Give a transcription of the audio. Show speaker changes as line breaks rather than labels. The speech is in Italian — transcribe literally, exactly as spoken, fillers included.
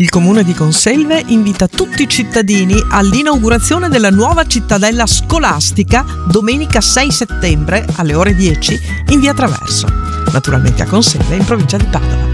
Il comune di Conselve invita tutti i cittadini all'inaugurazione della nuova cittadella scolastica domenica sei settembre alle ore dieci in via Traverso, naturalmente a Conselve in provincia di Padova.